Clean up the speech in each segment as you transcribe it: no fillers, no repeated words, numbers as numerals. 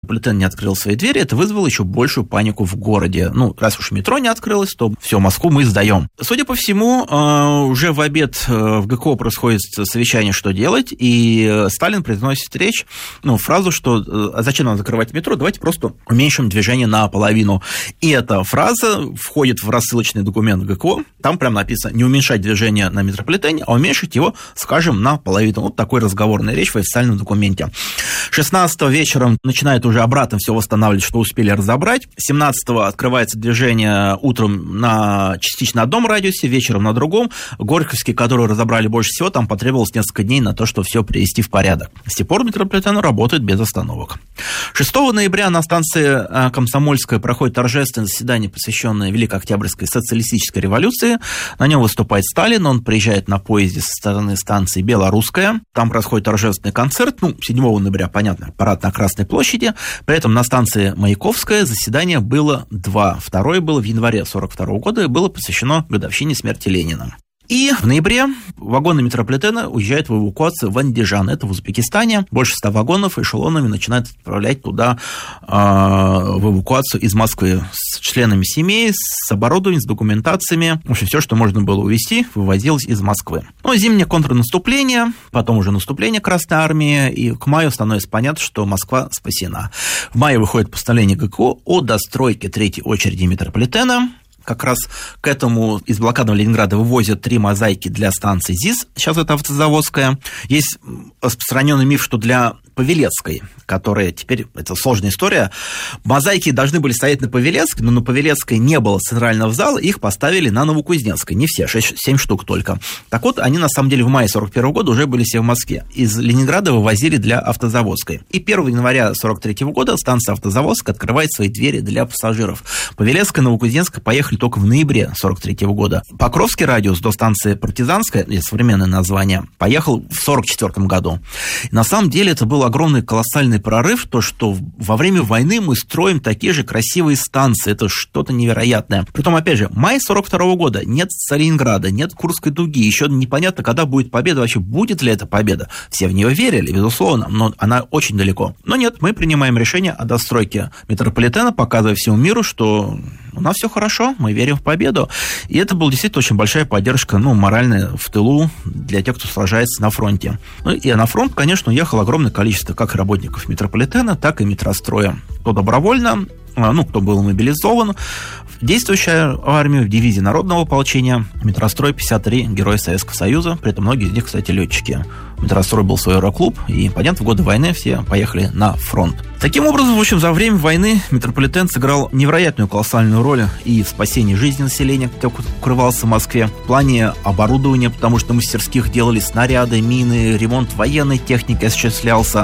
метрополитен не открыл свои двери, это вызвало еще большую панику в городе. Раз уж метро не открылось, то все, Москву мы сдаем. Судя по всему, уже в обед в ГКО происходит совещание, что делать, и Сталин произносит речь, фразу, что зачем нам закрывать метро, давайте просто уменьшим движение наполовину. И эта фраза входит в рассылочный документ ГКО, там прям написано не уменьшать движение на метрополитене, а уменьшить его, скажем, наполовину. Вот такой разговорная речь в официальном документе. 16-го вечером начинает уже обратно все восстанавливать, что успели разобрать. 17-го открывается движение утром на частично одном радиусе, вечером на другом. Горьковский, который разобрали больше всего, там потребовалось несколько дней на то, чтобы все привести в порядок. С тех пор метрополитен работает без остановок. 6 ноября на станции Комсомольская проходит торжественное заседание, посвященное Великой Октябрьской социалистической революции. На нем выступает Сталин, он приезжает на поезде со стороны станции Белорусская. Там происходит торжественный концерт, 7 ноября, понятно, парад на Красной площади. При этом на станции Маяковская заседание было 2. Второе было в январе 1942 года и было посвящено годовщине смерти Ленина. И в ноябре вагоны метрополитена уезжают в эвакуацию в Андижан. Это в Узбекистане. Больше 100 вагонов эшелонами начинают отправлять туда в эвакуацию из Москвы с членами семей, с оборудованием, с документациями. В общем, все, что можно было увезти, вывозилось из Москвы. Зимнее контрнаступление, потом уже наступление Красной Армии, и к маю становится понятно, что Москва спасена. В мае выходит постановление ГКО о достройке третьей очереди метрополитена. Как раз к этому из блокадного Ленинграда вывозят 3 мозаики для станции ЗИС, сейчас это Автозаводская. Есть распространенный миф, что для Павелецкой, которая теперь, это сложная история, мозаики должны были стоять на Павелецкой, но на Павелецкой не было центрального зала, их поставили на Новокузнецкой, не все, 7 штук только. Так вот, они на самом деле в мае 1941 года уже были все в Москве. Из Ленинграда вывозили для Автозаводской. И 1 января 1943 года станция Автозаводская открывает свои двери для пассажиров. Павелецкая, Новокузнецкая поехали только в ноябре 1943 года. Покровский радиус до станции Партизанская, современное название, поехал в 1944 году. И на самом деле это был огромный колоссальный прорыв, то, что во время войны мы строим такие же красивые станции. Это что-то невероятное. Притом, опять же, май 1942 года, нет Сталинграда, нет Курской дуги, еще непонятно, когда будет победа, вообще будет ли эта победа. Все в нее верили, безусловно, но она очень далеко. Но нет, мы принимаем решение о достройке метрополитена, показывая всему миру, что у нас все хорошо, мы верим в победу. И это была действительно очень большая поддержка, моральная в тылу для тех, кто сражается на фронте. И на фронт, конечно, уехало огромное количество как работников метрополитена, так и метростроя. Кто добровольно, кто был мобилизован в действующую армию, в дивизии народного ополчения, метрострой 53 герои Советского Союза, при этом многие из них, кстати, летчики. Метрострой был свой аэроклуб, и, понятно, в годы войны все поехали на фронт. Таким образом, в общем, за время войны метрополитен сыграл невероятную колоссальную роль и в спасении жизни населения, кто укрывался в Москве, в плане оборудования, потому что мастерских делали снаряды, мины, ремонт военной техники осуществлялся,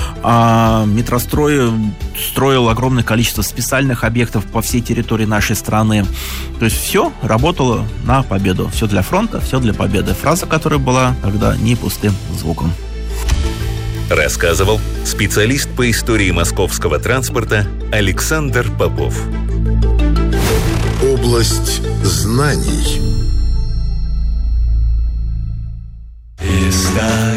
а метрострой строил огромное количество специальных объектов по всей территории нашей страны. То есть все работало на победу. Все для фронта, все для победы. Фраза, которая была тогда не пустым звуком. Рассказывал специалист по истории московского транспорта Александр Попов. Область знаний. История.